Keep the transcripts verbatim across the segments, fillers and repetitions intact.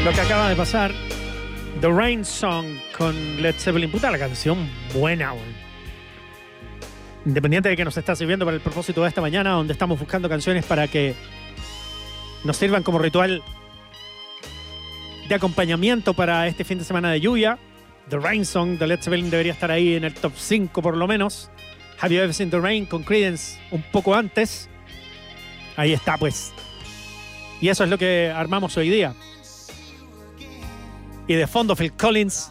Lo que acaba de pasar, The Rain Song con Led Zeppelin. Puta, la canción buena, güey. Independiente de que nos está sirviendo para el propósito de esta mañana, donde estamos buscando canciones para que nos sirvan como ritual de acompañamiento para este fin de semana de lluvia. The Rain Song de Led Zeppelin debería estar ahí en el top cinco por lo menos. Have You Ever Seen the Rain con Creedence un poco antes. Ahí está, pues. Y eso es lo que armamos hoy día. Y de fondo Phil Collins,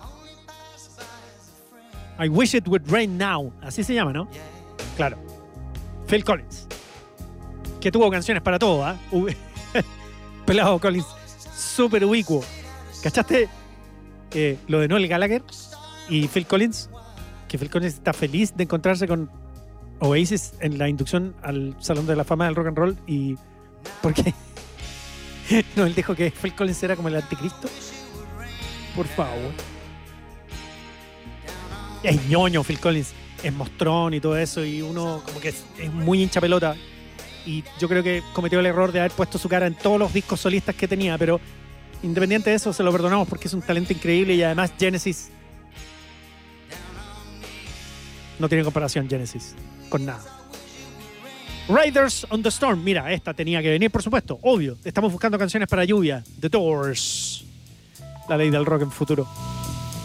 I Wish It Would Rain Now. Así se llama, ¿no? Claro. Phil Collins, que tuvo canciones para todo, ¿ah? ¿eh? Pelado Collins, súper ubicuo. ¿Cachaste eh, lo de Noel Gallagher y Phil Collins? Que Phil Collins está feliz de encontrarse con Oasis en la inducción al Salón de la Fama del Rock and Roll. Y porque Noel dijo que Phil Collins era como el anticristo. Por favor. Es ñoño Phil Collins, es mostrón y todo eso, y uno como que es, es muy hincha pelota. Y yo creo que cometió el error de haber puesto su cara en todos los discos solistas que tenía, pero independiente de eso se lo perdonamos porque es un talento increíble. Y además Genesis no tiene comparación, Genesis, con nada. Riders on the Storm, mira, esta tenía que venir, por supuesto, obvio. Estamos buscando canciones para lluvia. The Doors, la ley del rock en futuro.